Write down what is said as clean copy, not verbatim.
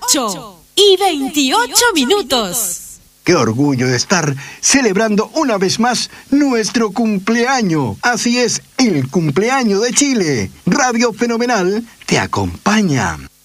8:28. ¡Qué orgullo de estar celebrando una vez más nuestro cumpleaños! Así es, el cumpleaños de Chile. Radio Fenomenal te acompaña.